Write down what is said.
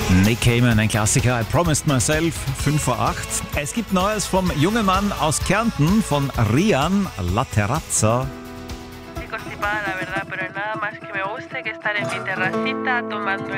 Nick Cayman, ein Klassiker, I Promised Myself, 5 vor 8. Es gibt Neues vom jungen Mann aus Kärnten, von Rian, La Terrazza. Constipada, la verdad, pero nada más que me gusta que estar en mi terracita tomando